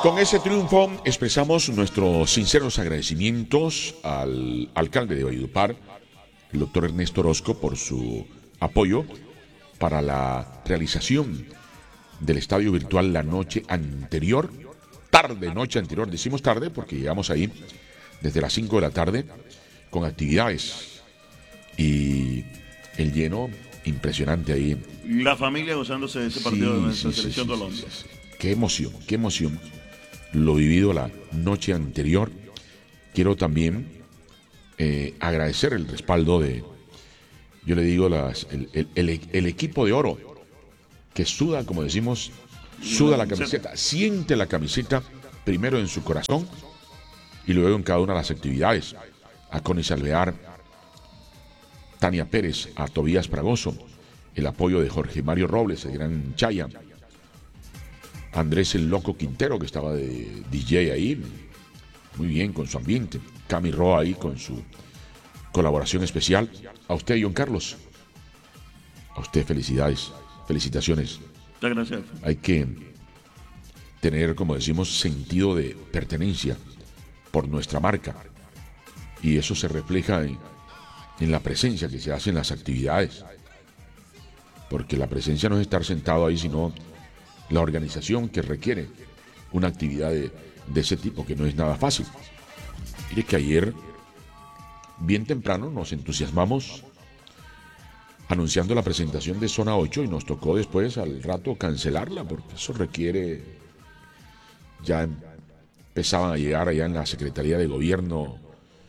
Con ese triunfo expresamos nuestros sinceros agradecimientos al alcalde de Valledupar, el doctor Ernesto Orozco, por su apoyo para la realización del estadio virtual la noche anterior, noche anterior, decimos tarde porque llegamos ahí desde las 5 de la tarde con actividades y el lleno impresionante ahí. La familia gozándose de ese partido de nuestra selección Colombia. Sí. Qué emoción lo vivido la noche anterior. Quiero también agradecer el respaldo de, yo le digo, el equipo de oro que suda, como decimos, suda la camiseta, siente la camiseta primero en su corazón y luego en cada una de las actividades. A Conis Alvear, Tania Pérez, a Tobías Fragoso, el apoyo de Jorge Mario Robles, el gran Chaya, Andrés el Loco Quintero, que estaba de DJ ahí, muy bien con su ambiente, Cami Roa ahí con su colaboración especial. A usted, John Carlos, a usted felicitaciones. Muchas gracias. Hay que tener, como decimos, sentido de pertenencia por nuestra marca, y eso se refleja en la presencia que se hace en las actividades, porque la presencia no es estar sentado ahí, sino la organización que requiere una actividad de ese tipo, que no es nada fácil. Mire que ayer, bien temprano, nos entusiasmamos anunciando la presentación de Zona 8 y nos tocó después al rato cancelarla, porque eso requiere, ya empezaban a llegar allá en la Secretaría de Gobierno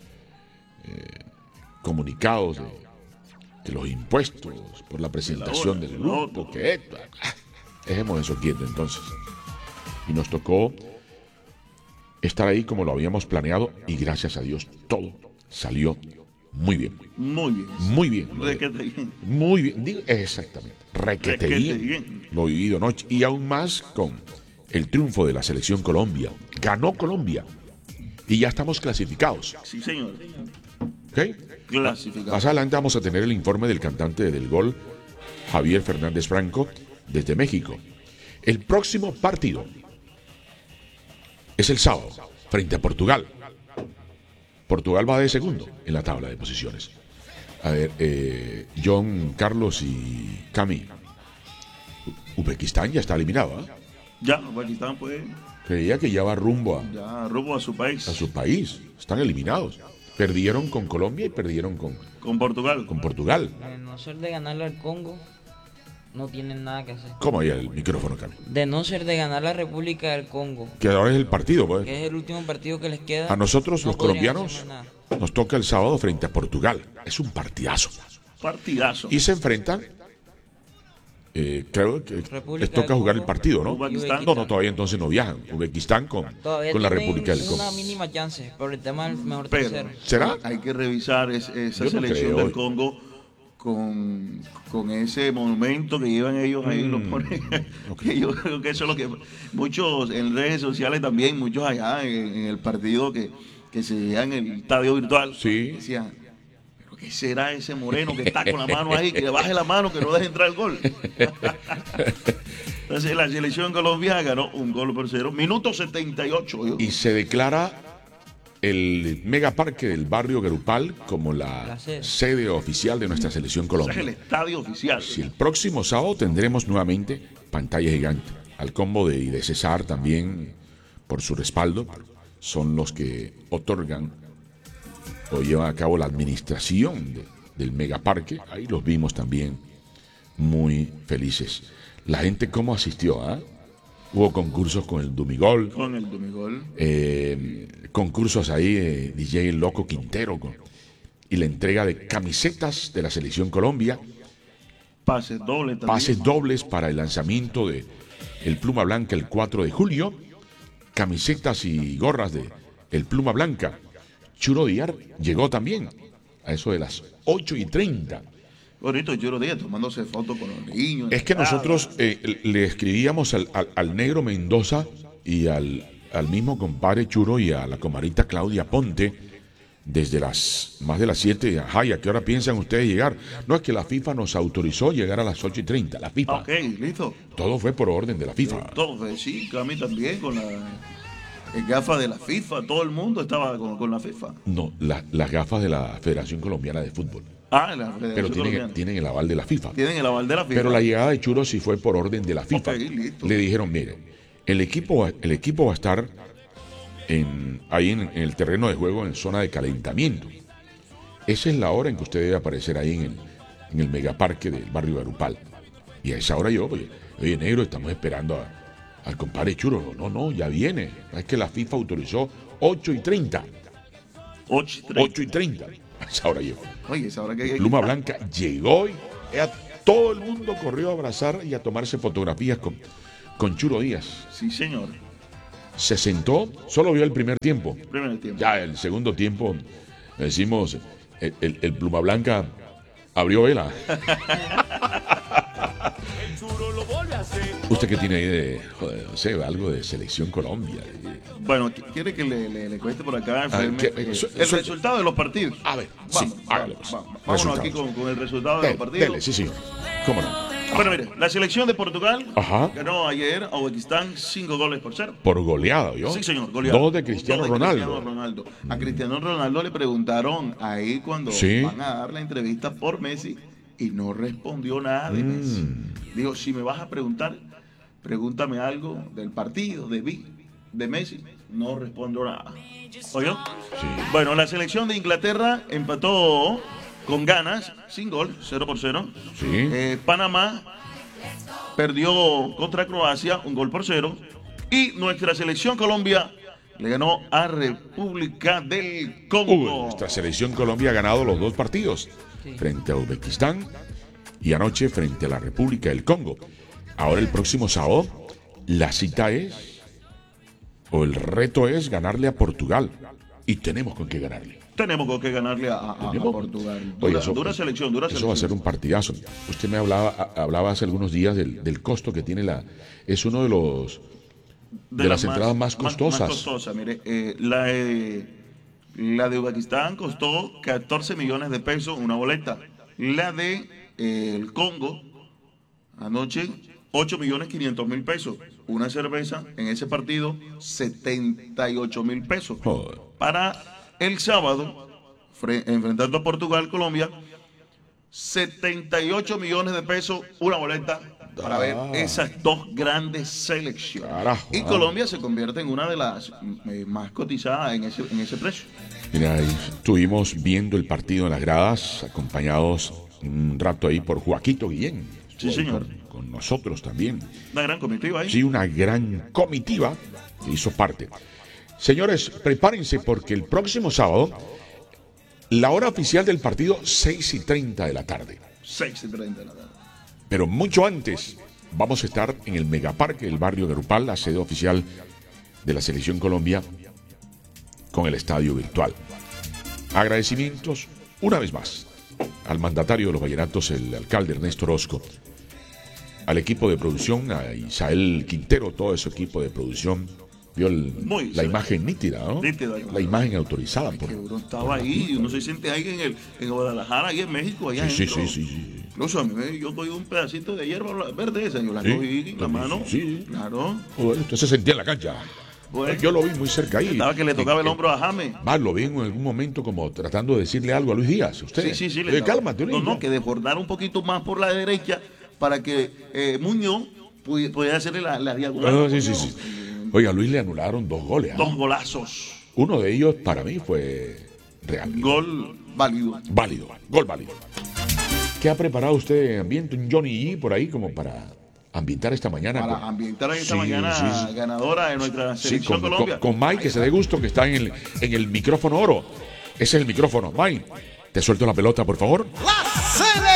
comunicados de los impuestos por la presentación del grupo, que dejemos eso quieto entonces. Y nos tocó estar ahí como lo habíamos planeado, y gracias a Dios todo salió muy bien. Muy bien. Requete bien. Muy bien. Digo, exactamente. Requete bien. Lo vivido anoche. Y aún más con el triunfo de la selección Colombia. Ganó Colombia. Y ya estamos clasificados. Sí, señor. ¿Ok? Clasificados. Más adelante vamos a tener el informe del cantante del gol, Javier Fernández Franco, desde México. El próximo partido es el sábado, frente a Portugal. Portugal va de segundo en la tabla de posiciones. A ver, John, Carlos y Cami. Uzbekistán ya está eliminado, ¿eh? Ya, Uzbekistán pues. Creía que ya va rumbo a su país. A su país. Están eliminados. Perdieron con Colombia y perdieron con Portugal. Con Portugal. De no ser de ganarle al Congo, no tienen nada que hacer. ¿Cómo hay el micrófono, Cami? De no ser de ganar la República del Congo, Que ahora es el partido, pues. que es el último partido que les queda. A nosotros, no los podrían colombianos, hacer nada. nos toca el sábado frente a Portugal. Es un partidazo. Y se enfrentan, creo que República les toca del jugar Congo, el partido, ¿no? Uzbekistán. No, todavía entonces no viajan. Uzbekistán con la República del Congo. Una mínima chance por el tema del mejor Pero tercero. ¿Será? hay que revisar esa Yo no selección creo. del Congo con ese monumento que llevan ellos ahí, lo ponen. Que yo creo que eso es lo que muchos en redes sociales también, muchos allá en el partido que se veía en el estadio virtual, Sí. decían, ¿pero qué será ese moreno que está con la mano ahí? Que le baje la mano, que no deje entrar el gol. Entonces la selección colombiana ganó 1-0, minuto 78. Y se declara el megaparque del barrio Grupal como la sede oficial de nuestra selección Ese Colombia. es el estadio oficial. Si el próximo sábado tendremos nuevamente pantalla gigante. Al combo de César también, por su respaldo, son los que otorgan o llevan a cabo la administración del megaparque. Ahí los vimos también muy felices. La gente cómo asistió, ¿ah? Hubo concursos con el Dumigol. Concursos ahí de DJ El Loco Quintero y la entrega de camisetas de la Selección Colombia. Pases dobles también. Pases dobles para el lanzamiento de el Pluma Blanca el 4 de julio. Camisetas y gorras de el Pluma Blanca. Churo Díaz llegó también a eso de las 8:30. Bonito Churo Díaz tomándose fotos con los niños. Es que nosotros le escribíamos al negro Mendoza y al mismo compadre Churo y a la comadrita Claudia Ponte desde más de las 7. Ajá, ¿y a qué hora piensan ustedes llegar? No, es que la FIFA nos autorizó llegar a las 8:30. La FIFA. Ok, listo. Todo fue por orden de la FIFA. Todo, sí, Cami también con gafas de la FIFA, todo el mundo estaba con la FIFA. No, las gafas de la Federación Colombiana de Fútbol. Ah, la Federación Pero Colombiana. tienen el aval de la FIFA. Tienen el aval de la FIFA. Pero la llegada de Churo sí fue por orden de la FIFA. Ok, listo. Le dijeron, mire, el equipo va a estar ahí en el terreno de juego en zona de calentamiento. Esa es la hora en que usted debe aparecer ahí en el megaparque del barrio Garupal. Y a esa hora yo, oye, negro, estamos esperando al compadre Churo. No, ya viene. Es que la FIFA autorizó 8:30. 8:30. A esa hora llegó. Oye, esa hora que hay Pluma Blanca llegó y todo el mundo corrió a abrazar y a tomarse fotografías con Churo Díaz. Sí, señor. Se sentó, solo vio el primer tiempo. Primer tiempo. Ya el segundo tiempo, decimos, el Pluma Blanca abrió vela. ¿Usted qué tiene ahí de, no sé, algo de Selección Colombia? Bueno, ¿quiere que le cueste por acá el suelta. resultado de los partidos? A ver, sí, hágale pues. Vámonos aquí con el resultado de los partidos. Dele, sí, señor. ¿Cómo no? Bueno, mire, la selección de Portugal Ajá. ganó ayer a Uzbekistán 5-0. Por goleada, ¿yo? Sí, señor, goleado. 2 de Cristiano Ronaldo. A Cristiano Ronaldo le preguntaron ahí cuando Sí. van a dar la entrevista por Messi y no respondió nada de Messi. Digo, si me vas a preguntar, pregúntame algo del partido de Messi. No respondo nada. ¿Oyó? Sí. Bueno, la selección de Inglaterra empató con ganas, sin gol, 0-0. Sí. Panamá perdió contra Croacia 1-0. Y nuestra selección Colombia le ganó a República del Congo. Nuestra selección Colombia ha ganado los 2 partidos. Sí. Frente a Uzbekistán y anoche frente a la República del Congo. Ahora el próximo sábado la cita es, o el reto es ganarle a Portugal. Y tenemos con qué ganarle. Tenemos que ganarle a Portugal. Oye, Dura selección. Eso va a ser un partidazo. Usted me hablaba hace algunos días del costo que tiene es uno de las entradas más costosas. Más costosas. Mire, la de Uzbekistán costó 14 millones de pesos una boleta. La de el Congo anoche 8.500.000 pesos. Una cerveza en ese partido 78.000 pesos. Joder. Para el sábado, enfrentando a Portugal, Colombia, 78 millones de pesos, una boleta para ver esas dos grandes selecciones. Carajo, y Colombia se convierte en una de las más cotizadas en ese precio. Mira, ahí estuvimos viendo el partido en las gradas, acompañados un rato ahí por Joaquito Guillén. Sí, señor. Con nosotros también. Una gran comitiva ahí. Sí, una gran comitiva que hizo parte. Señores, prepárense porque el próximo sábado, la hora oficial del partido, 6:30 de la tarde. 6:30 de la tarde. Pero mucho antes, vamos a estar en el Megaparque del barrio Garupal, la sede oficial de la Selección Colombia, con el estadio virtual. Agradecimientos, una vez más, al mandatario de los Vallenatos, el alcalde Ernesto Orozco, al equipo de producción, a Isael Quintero, todo ese equipo de producción. Vio la imagen nítida, ¿no? Nítida, la imagen autorizada. Que uno estaba ahí, uno se siente ahí en Guadalajara, ahí en México, allá Sí. Incluso a mí yo cogí un pedacito de hierba verde esa, yo la cogí en la mano. Sí. Claro. Usted se sentía en la cancha. Pues, Yo lo vi muy cerca ahí. estaba que le tocaba el hombro a James. Más lo vi en algún momento como tratando de decirle algo a Luis Díaz. Usted. Sí. Oye, cálmate, Luis. No, que desbordar un poquito más por la derecha para que Muñoz pudiera hacerle la diagonal. Sí. Oiga, a Luis le anularon 2 goles. 2 golazos. Uno de ellos para mí fue real. Gol válido. Gol válido. ¿Qué ha preparado usted en ambiente? Un Johnny G por ahí como para ambientar esta mañana. Para ambientar esta mañana ganadora de nuestra selección Colombia. Con Mike, que se dé gusto, que está en el micrófono oro. Ese es el micrófono. Mike, te suelto la pelota, por favor. La selección